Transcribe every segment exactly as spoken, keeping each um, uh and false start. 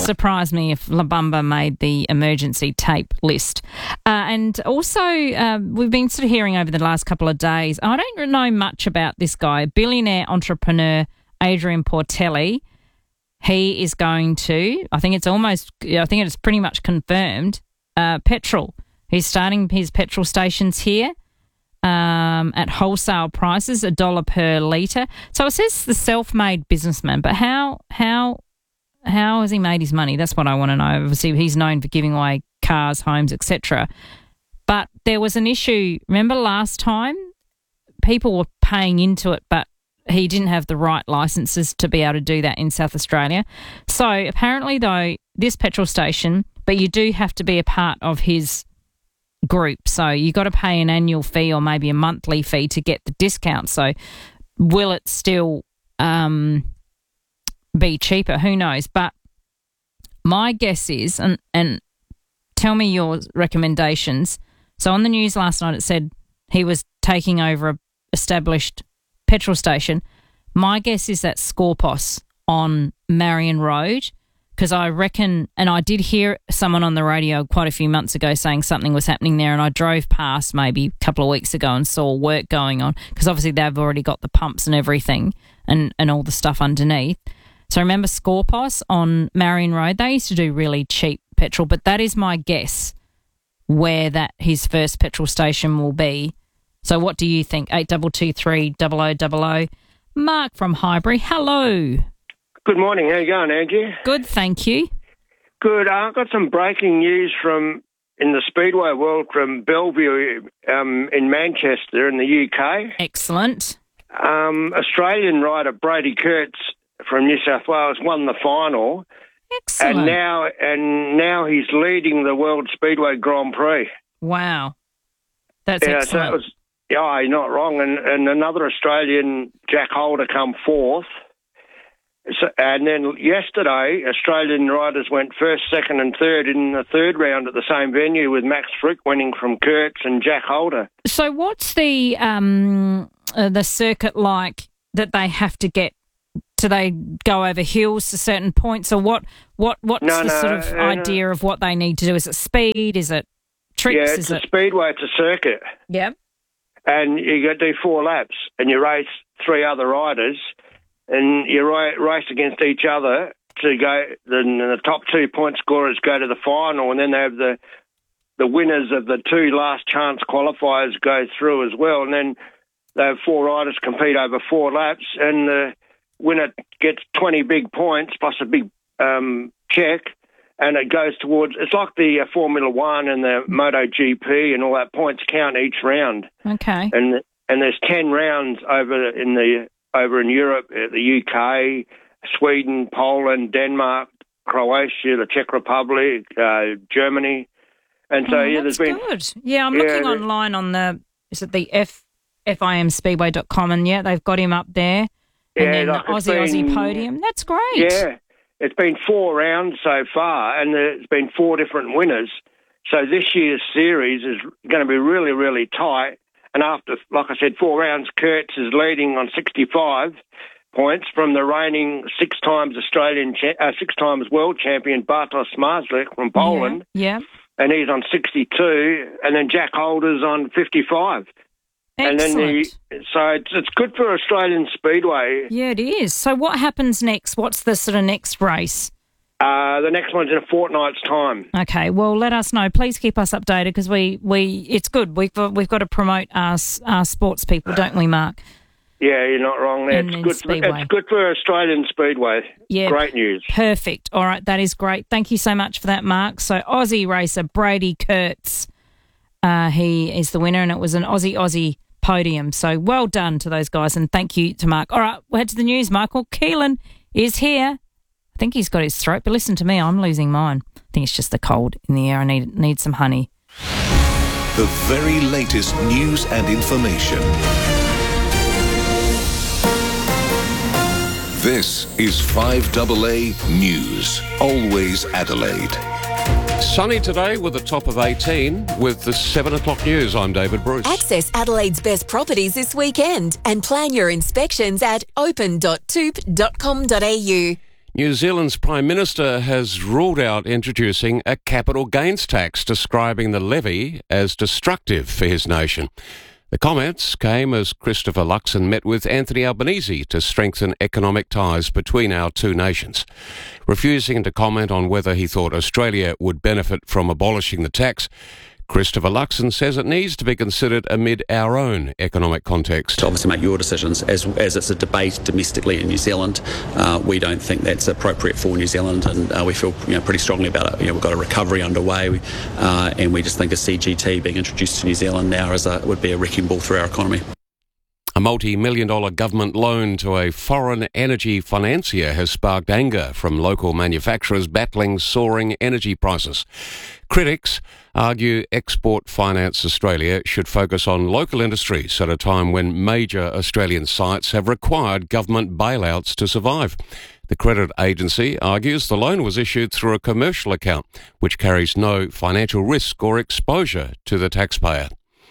surprise me if La Bamba made the emergency tape list. Uh, and also, uh, we've been sort of hearing over the last couple of days, I don't know much about this guy, billionaire entrepreneur Adrian Portelli. He is going to, I think it's almost, I think it's pretty much confirmed, uh, petrol. He's starting his petrol stations here. Um, at wholesale prices, a dollar per litre. So it says the self-made businessman, but how how how has he made his money? That's what I want to know. Obviously, he's known for giving away cars, homes, et cetera. But there was an issue. Remember last time, people were paying into it, but he didn't have the right licences to be able to do that in South Australia. So apparently, though, this petrol station, but you do have to be a part of his group, so you got to pay an annual fee or maybe a monthly fee to get the discount. So will it still um, be cheaper? Who knows? But my guess is, and, and tell me your recommendations. So on the news last night it said he was taking over a established petrol station. My guess is that Scorpos on Marion Road, because I reckon, and I did hear someone on the radio quite a few months ago saying something was happening there, and I drove past maybe a couple of weeks ago and saw work going on, because obviously they've already got the pumps and everything and, and all the stuff underneath. So remember Scorpos on Marion Road? They used to do really cheap petrol, but that is my guess where that his first petrol station will be. So what do you think? eight two two three, double oh double oh. Mark from Highbury, hello. Good morning. How you going, Angie? Good, thank you. Good. Uh, I've got some breaking news from in the Speedway world from Bellevue um, in Manchester in the U K. Excellent. Um, Australian rider Brady Kurtz from New South Wales won the final. Excellent. And now, and now he's leading the World Speedway Grand Prix. Wow. That's yeah, excellent. So that was, yeah, you're not wrong. And, and another Australian, Jack Holder, come fourth. So, and then yesterday, Australian riders went first, second and third in the third round at the same venue, with Max Frick winning from Kurtz and Jack Holder. So what's the um, uh, the circuit like that they have to get? Do they go over hills to certain points, or what? What What's no, the no, sort of uh, idea of what they need to do? Is it speed? Is it tricks? Yeah, it's Is a it... speedway. It's a circuit. Yeah. And you got to do four laps, and you race three other riders, and you race against each other to go. Then the top two point scorers go to the final, and then they have the the winners of the two last chance qualifiers go through as well, and then they have four riders compete over four laps, and the winner gets twenty big points plus a big um, check, and it goes towards. It's like the uh, Formula One and the MotoGP and all that. Points count each round. Okay. And and there's ten rounds over in the. over in Europe, the U K, Sweden, Poland, Denmark, Croatia, the Czech Republic, uh, Germany. And so, oh, yeah, there's been... good. Yeah, I'm yeah, looking online on the, is it the F, FIMspeedway dot com, and yeah, they've got him up there. And yeah, then like the Aussie, been, Aussie podium. That's great. Yeah, it's been four rounds so far, and there's been four different winners. So this year's series is going to be really, really tight. And after, like I said, four rounds, Kurtz is leading on sixty-five points from the reigning six times Australian, cha- uh, six times world champion Bartosz Marzlik from Poland. Yeah, yeah. And he's on sixty-two, and then Jack Holder's on fifty-five. Excellent. And then the, so it's, it's good for Australian Speedway. Yeah, it is. So what happens next? What's the sort of next race? Uh, the next one's in a fortnight's time. Okay, well, let us know. Please keep us updated, because we, we it's good. We've got, we've got to promote our, our sports people, don't we, Mark? Yeah, you're not wrong there. It's good, for, it's good for Australian Speedway. Yeah, great news. Perfect. All right, that is great. Thank you so much for that, Mark. So Aussie racer Brady Kurtz, uh, he is the winner, and it was an Aussie Aussie podium. So well done to those guys, and thank you to Mark. All right, we'll head to the news. Michael Keelan is here. I think he's got his throat, but listen to me, I'm losing mine. I think it's just the cold in the air. I need need some honey. The very latest news and information. This is five A A News, always Adelaide. Sunny today with a top of eighteen. With the seven o'clock news, I'm David Bruce. Access Adelaide's best properties this weekend and plan your inspections at open dot toop dot com dot a u. New Zealand's Prime Minister has ruled out introducing a capital gains tax, describing the levy as destructive for his nation. The comments came as Christopher Luxon met with Anthony Albanese to strengthen economic ties between our two nations. Refusing to comment on whether he thought Australia would benefit from abolishing the tax, Christopher Luxon says it needs to be considered amid our own economic context. To obviously make your decisions. As, as it's a debate domestically in New Zealand, uh, we don't think that's appropriate for New Zealand, and uh, we feel you know, pretty strongly about it. You know, we've got a recovery underway, uh, and we just think a C G T being introduced to New Zealand now is a, would be a wrecking ball through our economy. A multi-million dollar government loan to a foreign energy financier has sparked anger from local manufacturers battling soaring energy prices. Critics argue Export Finance Australia should focus on local industries at a time when major Australian sites have required government bailouts to survive. The credit agency argues the loan was issued through a commercial account, which carries no financial risk or exposure to the taxpayer.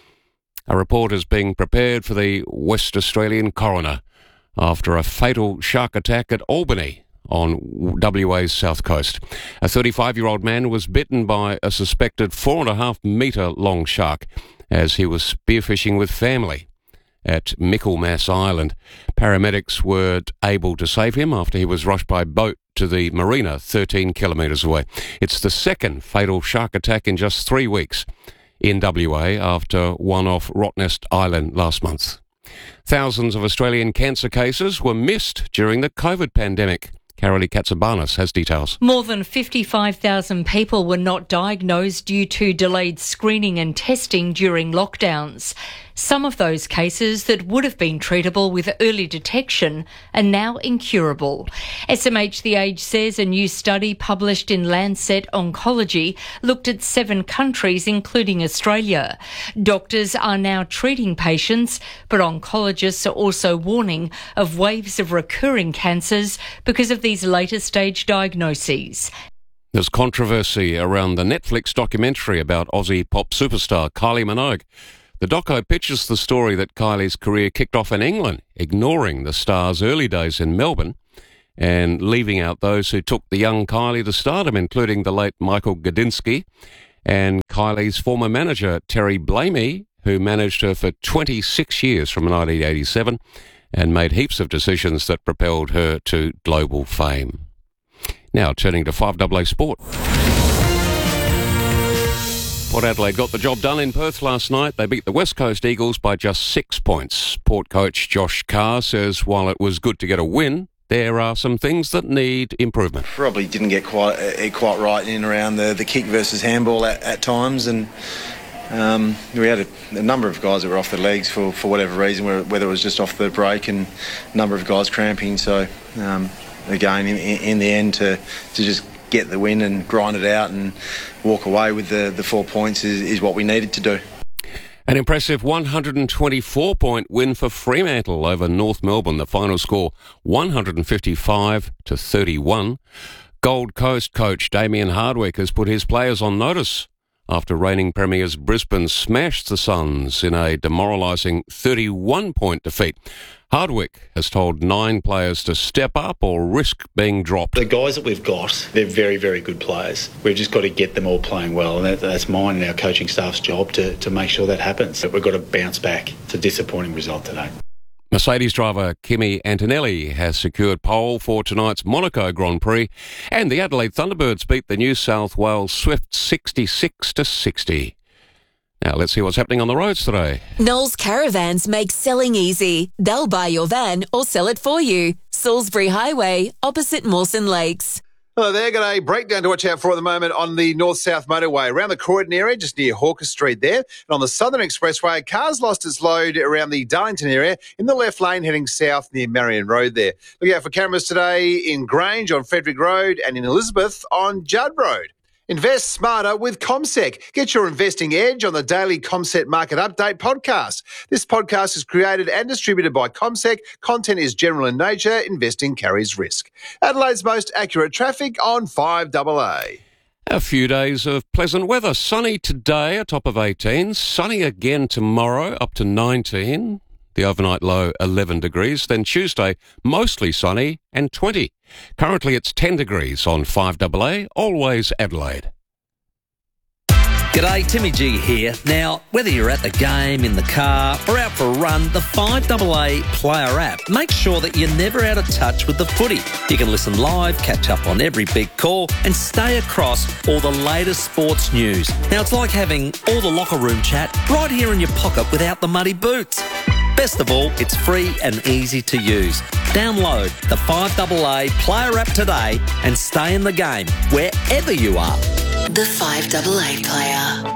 A report is being prepared for the West Australian coroner after a fatal shark attack at Albany on W A's south coast. A thirty-five-year-old man was bitten by a suspected four and a half metre long shark as he was spearfishing with family at Michaelmas Island. Paramedics were able to save him after he was rushed by boat to the marina thirteen kilometres away. It's the second fatal shark attack in just three weeks in W A after one off Rottnest Island last month. Thousands of Australian cancer cases were missed during the COVID pandemic. Carolee Katsabanis has details. More than fifty-five thousand people were not diagnosed due to delayed screening and testing during lockdowns. Some of those cases that would have been treatable with early detection are now incurable. S M H The Age says a new study published in Lancet Oncology looked at seven countries, including Australia. Doctors are now treating patients, but oncologists are also warning of waves of recurring cancers because of these later stage diagnoses. There's controversy around the Netflix documentary about Aussie pop superstar Kylie Minogue. The doco pictures the story that Kylie's career kicked off in England, ignoring the star's early days in Melbourne and leaving out those who took the young Kylie to stardom, including the late Michael Gudinski and Kylie's former manager, Terry Blamey, who managed her for twenty-six years from nineteen eighty-seven and made heaps of decisions that propelled her to global fame. Now turning to five double A Sport. Port Adelaide got the job done in Perth last night. They beat the West Coast Eagles by just six points. Port coach Josh Carr says while it was good to get a win, there are some things that need improvement. Probably didn't get quite uh, quite right in and around the, the kick versus handball at, at times, and um, we had a, a number of guys that were off their legs for, for whatever reason, whether it was just off the break, and a number of guys cramping. So um, again, in, in the end, to to just get the win and grind it out and walk away with the, the four points is, is what we needed to do. An impressive one hundred twenty-four point win for Fremantle over North Melbourne. The final score one hundred fifty-five to thirty-one. Gold Coast coach Damien Hardwick has put his players on notice after reigning premiers Brisbane smashed the Suns in a demoralising thirty-one point defeat. Hardwick has told nine players to step up or risk being dropped. The guys that we've got, they're very, very good players. We've just got to get them all playing well, and that, that's mine and our coaching staff's job to, to make sure that happens. But we've got to bounce back. It's a disappointing result today. Mercedes driver Kimi Antonelli has secured pole for tonight's Monaco Grand Prix, and the Adelaide Thunderbirds beat the New South Wales Swifts sixty-six to sixty. Now let's see what's happening on the roads today. Knowles Caravans make selling easy. They'll buy your van or sell it for you. Salisbury Highway, opposite Mawson Lakes. Hello there, got a breakdown to watch out for at the moment on the north-south motorway around the Croydon area, just near Hawker Street there. And on the Southern Expressway, cars lost its load around the Darlington area in the left lane heading south near Marion Road there. Look out for cameras today in Grange on Frederick Road and in Elizabeth on Judd Road. Invest smarter with CommSec. Get your investing edge on the daily CommSec Market Update podcast. This podcast is created and distributed by CommSec. Content is general in nature. Investing carries risk. Adelaide's most accurate traffic on five double A. A few days of pleasant weather. Sunny today, a top of eighteen. Sunny again tomorrow, up to nineteen. The overnight low eleven degrees. Then Tuesday, mostly sunny and twenty. Currently it's ten degrees on five double A, always Adelaide. G'day, Timmy G here. Now, whether you're at the game, in the car, or out for a run, the five double A Player app makes sure that you're never out of touch with the footy. You can listen live, catch up on every big call, and stay across all the latest sports news. Now, it's like having all the locker room chat right here in your pocket without the muddy boots. Best of all, it's free and easy to use. Download the five double A Player app today and stay in the game wherever you are. The five double A Player.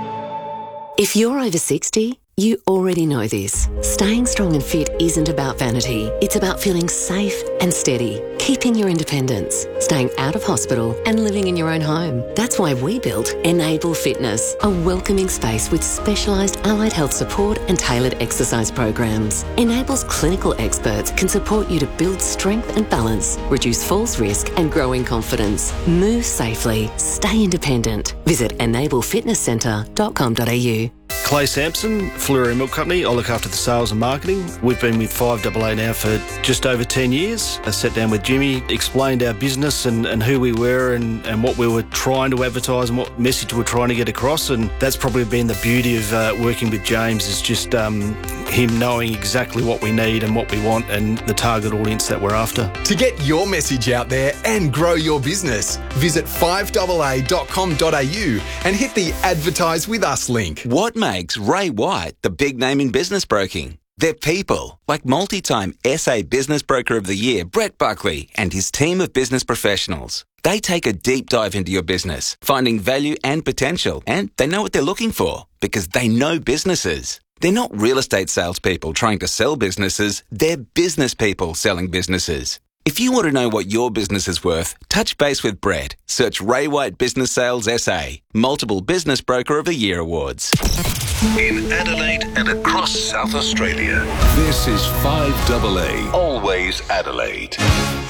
If you're over sixty, you already know this. Staying strong and fit isn't about vanity. It's about feeling safe and steady, keeping your independence, staying out of hospital and living in your own home. That's why we built Enable Fitness, a welcoming space with specialised allied health support and tailored exercise programs. Enable's clinical experts can support you to build strength and balance, reduce falls risk and grow in confidence. Move safely, stay independent. Visit enable fitness centre dot com dot a u. Clay Sampson, Fleury Milk Company. I look after the sales and marketing. We've been with five double A now for just over ten years. I sat down with Jimmy, explained our business and, and who we were and, and what we were trying to advertise and what message we were trying to get across. And that's probably been the beauty of uh, working with James, is just um, him knowing exactly what we need and what we want and the target audience that we're after. To get your message out there and grow your business, visit five double A dot com dot a u and hit the Advertise With Us link. What makes Ray White the big name in business broking? They're people, like multi-time S A Business Broker of the Year, Brett Buckley, and his team of business professionals. They take a deep dive into your business, finding value and potential, and they know what they're looking for because they know businesses. They're not real estate salespeople trying to sell businesses, they're business people selling businesses. If you want to know what your business is worth, touch base with Brett. Search Ray White Business Sales S A. Multiple Business Broker of the Year awards. In Adelaide and across South Australia, this is five double A, always Adelaide.